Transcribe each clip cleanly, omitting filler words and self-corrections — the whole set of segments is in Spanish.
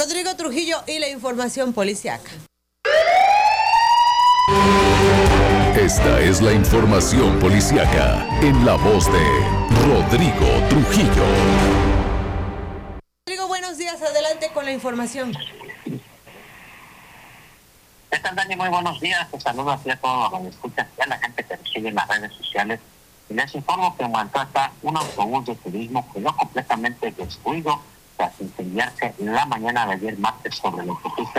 Rodrigo Trujillo y la información policiaca. Esta es la información policiaca en la voz de Rodrigo Trujillo. Rodrigo, buenos días, adelante con la información. ¿Qué tal, Dani? Muy buenos días. Te saludo a todos los que escuchan y a la gente que nos sigue en las redes sociales. Y les informo que en Maltrata un autobús de turismo quedó completamente destruido tras incendiarse la mañana de ayer martes sobre la autopista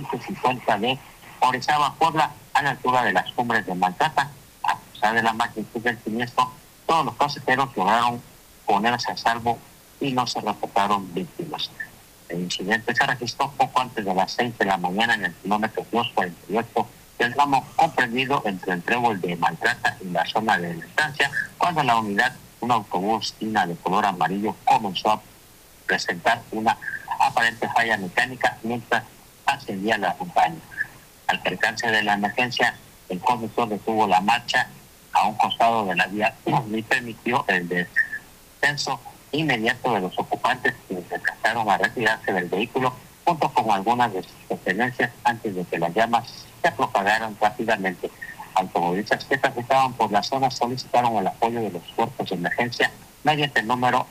150 de Orizaba, Puebla, a la altura de las cumbres de Maltrata. A pesar de la magnitud del siniestro, todos los pasajeros lograron ponerse a salvo y no se reportaron víctimas. El incidente se registró poco antes de las 6 de la mañana en el kilómetro 248 del tramo comprendido entre el trébol de Maltrata y la zona de la estancia, cuando la unidad, un autobús Tina de color amarillo, comenzó a presentar una aparente falla mecánica mientras ascendía la montaña. Al percance de la emergencia, el conductor detuvo la marcha a un costado de la vía y permitió el descenso inmediato de los ocupantes, que se alcanzaron a retirarse del vehículo junto con algunas de sus pertenencias antes de que las llamas se propagaran rápidamente. Automovilistas que transitaban por la zona solicitaron el apoyo de los cuerpos de emergencia mediante el número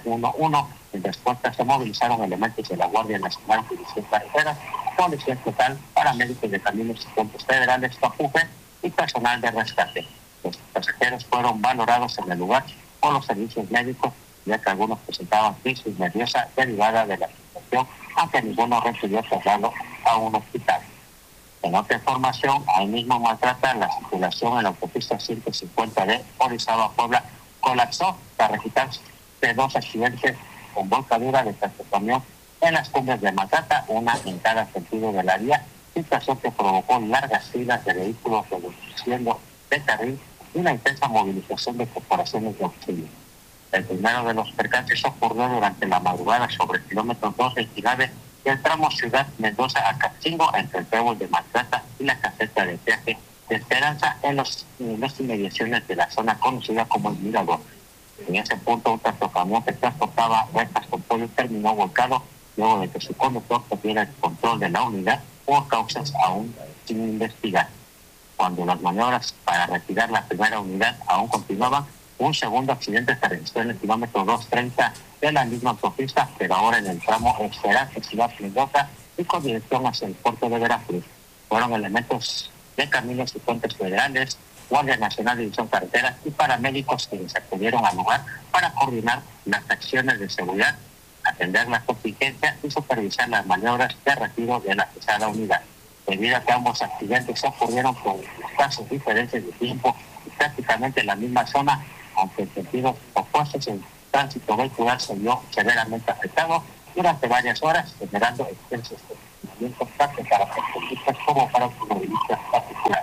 911. En respuesta se movilizaron elementos de la Guardia Nacional, Policía Carretera, Policía Estatal, paramédicos de caminos y puentes federales, CAPUFE y personal de rescate. Los pasajeros fueron valorados en el lugar por los servicios médicos, ya que algunos presentaban crisis nerviosa derivada de la situación, aunque ninguno recibió traslado a un hospital. En otra información, ahí mismo Maltrata, la circulación en la autopista 150 de Orizaba, Puebla, colapsó tras registrarse dos accidentes con volcadura de camión en las cumbres de Maltrata, una en cada sentido de la vía, situación que provocó largas filas de vehículos reduciendo de carril y una intensa movilización de corporaciones de auxilio. El primero de los percances ocurrió durante la madrugada sobre el kilómetro 229 del tramo Ciudad Mendoza a Catzingo, entre el trébol de Maltrata y la caseta de peaje de Esperanza en las inmediaciones de la zona conocida como el Mirador. En ese punto, un tractocamión que transportaba restas con pollo terminó volcado luego de que su conductor perdiera el control de la unidad por causas aún sin investigar. Cuando las maniobras para retirar la primera unidad aún continuaban, un segundo accidente se registró en el kilómetro 230 de la misma autopista, pero ahora en el tramo Esperanza, Ciudad Mendoza y con dirección hacia el puerto de Veracruz. Fueron elementos de caminos y puentes federales, Guardia Nacional de División Carretera y paramédicos quienes acudieron al lugar para coordinar las acciones de seguridad, atender la contingencia y supervisar las maniobras de retiro de la pesada unidad. Debido a que ambos accidentes ocurrieron con escasos diferencias de tiempo y prácticamente en la misma zona, aunque en sentidos opuestos, el tránsito vehicular se vio severamente afectado durante varias horas, generando extensos movimientos tanto para transportistas como para automovilistas particulares.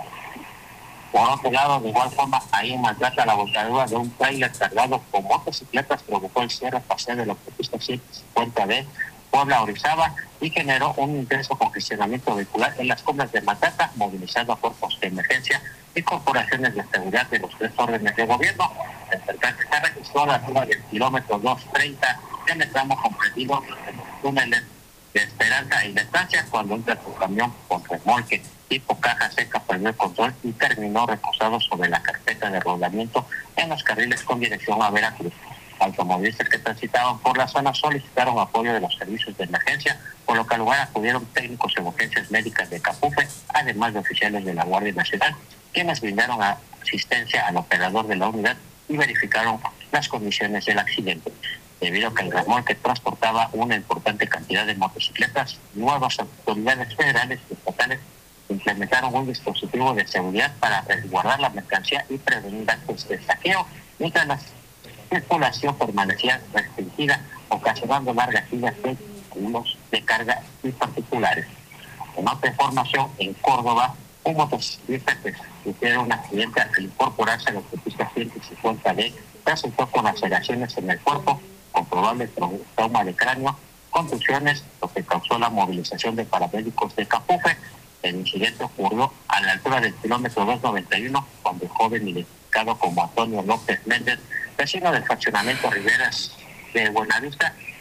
Por otro lado, de igual forma, ahí en Maltrata, la volcadura de un tráiler cargado con motocicletas provocó el cierre parcial de la autopista 150 de Puebla Orizaba y generó un intenso congestionamiento vehicular en las cumbres de Maltrata, movilizando a cuerpos de emergencia y corporaciones de seguridad de los tres órdenes de gobierno. El percance se registró a la altura del kilómetro 230 en el tramo comprendido entre los túneles de Esperanza y la estancia, cuando un camión con remolque tipo caja seca perdió el control y terminó recostado sobre la carpeta de rodamiento en los carriles con dirección a Veracruz. Automovilistas que transitaban por la zona solicitaron apoyo de los servicios de emergencia, por lo que al lugar acudieron técnicos de urgencias médicas de CAPUFE, además de oficiales de la Guardia Nacional, quienes brindaron asistencia al operador de la unidad y verificaron las condiciones del accidente. Debido a que el remolque transportaba una importante cantidad de motocicletas, nuevas autoridades federales y estatales implementaron un dispositivo de seguridad para resguardar la mercancía y prevenir actos de saqueo, mientras la circulación permanecía restringida, ocasionando largas filas de vehículos de carga y particulares. En otra información, en Córdoba, un motociclista que sufrió un accidente al incorporarse a la autopista 150D resultó con laceraciones en el cuerpo, con probable trauma de cráneo, contusiones, lo que causó la movilización de paramédicos de CAPUFE. El incidente ocurrió a la altura del kilómetro 291, cuando el joven identificado como Antonio López Méndez, vecino del fraccionamiento Riveras de Buenavista,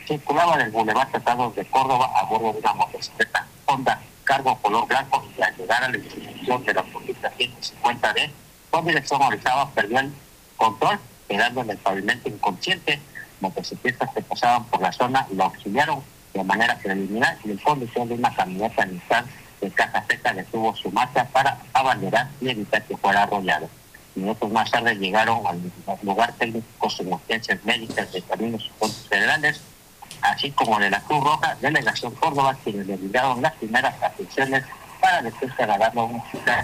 circulaba del Boulevard Tratados de Córdoba a bordo de una motocicleta Honda Cargo color blanco, y al llegar a la intersección de la autopista 150D, con dirección a Orizaba, perdió el control, quedando en el pavimento inconsciente. Motociclistas que pasaban por la zona lo auxiliaron de manera preliminar y en conducción de una camioneta Nissan de caja seca detuvo su marcha para abanderar y evitar que fuera arrollado. Minutos más tarde llegaron al lugar técnicos en urgencias médicas de Caminos y Puentes Federales, así como de la Cruz Roja, Delegación Córdoba, quienes le brindaron las primeras atenciones para después trasladarlo a un hospital.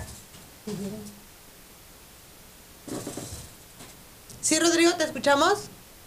Sí, Rodrigo, ¿te escuchamos?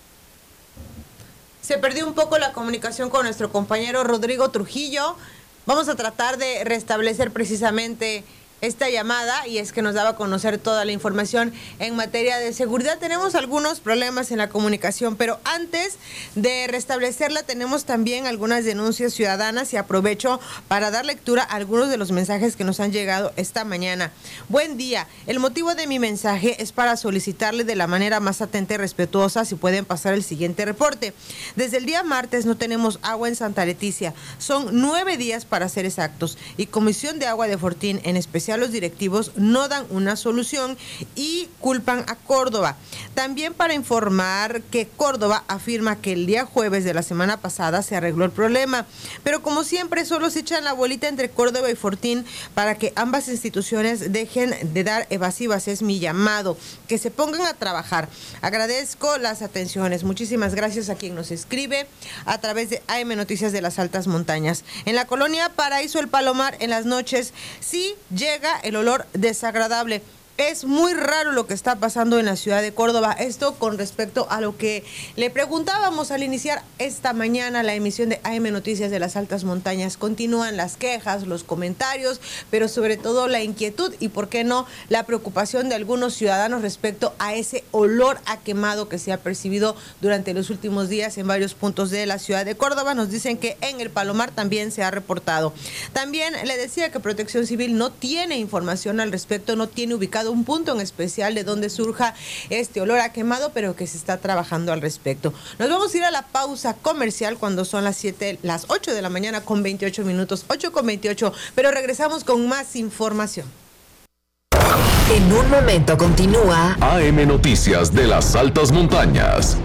Se perdió un poco la comunicación con nuestro compañero Rodrigo Trujillo. Vamos a tratar de restablecer precisamente esta llamada, y es que nos daba a conocer toda la información en materia de seguridad. Tenemos algunos problemas en la comunicación, pero antes de restablecerla tenemos también algunas denuncias ciudadanas y aprovecho para dar lectura a algunos de los mensajes que nos han llegado esta mañana. Buen día, el motivo de mi mensaje es para solicitarle de la manera más atenta y respetuosa si pueden pasar el siguiente reporte. Desde el día martes no tenemos agua en Santa Leticia, son 9 días para ser exactos, y Comisión de Agua de Fortín, en especial los directivos, no dan una solución y culpan a Córdoba. También para informar que Córdoba afirma que el día jueves de la semana pasada se arregló el problema, pero como siempre solo se echan la bolita entre Córdoba y Fortín para que ambas instituciones dejen de dar evasivas. Es mi llamado, que se pongan a trabajar. Agradezco las atenciones. Muchísimas gracias a quien nos escribe a través de AM Noticias de las Altas Montañas. En la colonia Paraíso El Palomar, en las noches sí llega el olor desagradable. Es muy raro lo que está pasando en la ciudad de Córdoba. Esto con respecto a lo que le preguntábamos al iniciar esta mañana la emisión de AM Noticias de las Altas Montañas. Continúan las quejas, los comentarios, pero sobre todo la inquietud y, por qué no, la preocupación de algunos ciudadanos respecto a ese olor a quemado que se ha percibido durante los últimos días en varios puntos de la ciudad de Córdoba. Nos dicen que en El Palomar también se ha reportado. También le decía que Protección Civil no tiene información al respecto, no tiene ubicado un punto en especial de donde surja este olor a quemado, pero que se está trabajando al respecto. Nos vamos a ir a la pausa comercial cuando son las 8 de la mañana con 28 minutos, 8:28, pero regresamos con más información. En un momento continúa AM Noticias de las Altas Montañas.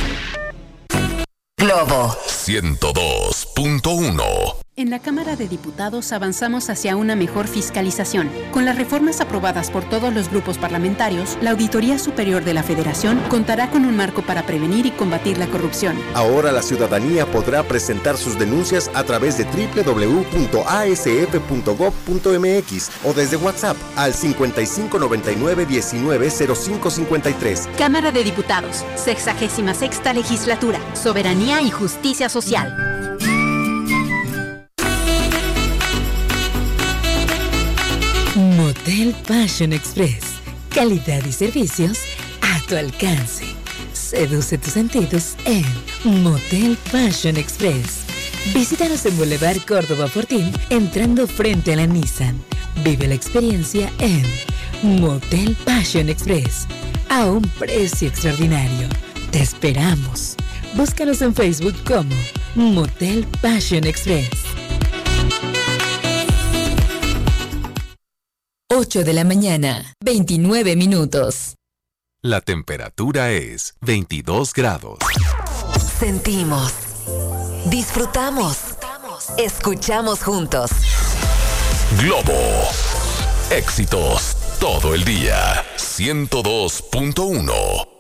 Globo 102.1. En la Cámara de Diputados avanzamos hacia una mejor fiscalización. Con las reformas aprobadas por todos los grupos parlamentarios, la Auditoría Superior de la Federación contará con un marco para prevenir y combatir la corrupción. Ahora la ciudadanía podrá presentar sus denuncias a través de www.asf.gov.mx o desde WhatsApp al 5599-190553. Cámara de Diputados, 66ª Legislatura, Soberanía y Justicia Social. Motel Passion Express. Calidad y servicios a tu alcance. Seduce tus sentidos en Motel Passion Express. Visítanos en Boulevard Córdoba Fortín, entrando frente a la Nissan. Vive la experiencia en Motel Passion Express, a un precio extraordinario. Te esperamos. Búscanos en Facebook como Motel Passion Express. 8 de la mañana, 29 minutos. La temperatura es 22 grados. Sentimos, disfrutamos, escuchamos juntos. Globo. Éxitos todo el día. 102.1.